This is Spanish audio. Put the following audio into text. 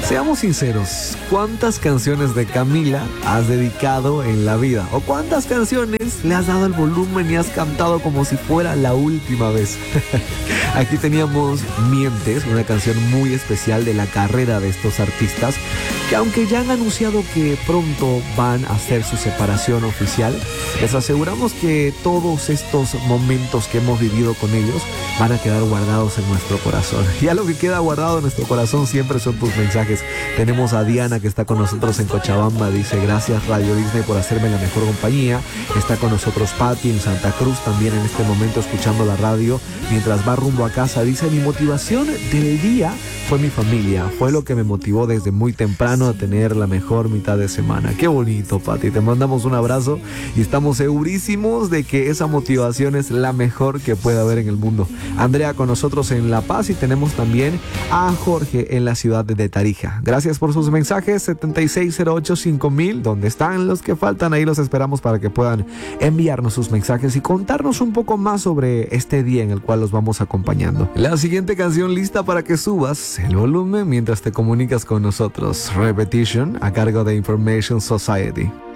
Seamos sinceros, ¿cuántas canciones de Camila has dedicado en la vida? ¿O cuántas canciones le has dado el volumen y has cantado como si fuera la última vez? Aquí teníamos Mientes, una canción muy especial de la carrera de estos artistas, que aunque ya han anunciado que pronto van a hacer su separación oficial, les aseguramos que todos estos momentos que hemos vivido con ellos van a quedar guardados en nuestro corazón. Ya lo que queda guardado en nuestro corazón siempre son tus mensajes. Tenemos a Diana, que está con nosotros en Cochabamba, dice: gracias Radio Disney por hacerme la mejor compañía. Está con nosotros Patti en Santa Cruz, también en este momento escuchando la radio mientras va rumbo a casa. Dice: mi motivación del día fue mi familia, fue lo que me motivó desde muy temprano a tener la mejor mitad de semana. Qué bonito, Patti, te mandamos un abrazo y estamos segurísimos de que esa motivación es la mejor que puede haber en el mundo. Andrea con nosotros en La Paz, y tenemos también a Jorge en la ciudad de Tarija. Gracias por sus mensajes. 76085000, ¿dónde están los que faltan? Ahí los esperamos para que puedan enviarnos sus mensajes y contarnos un poco más sobre este día en el cual los vamos acompañando. La siguiente canción lista para que subas el volumen mientras te comunicas con nosotros. Repetition, a cargo de Information Society.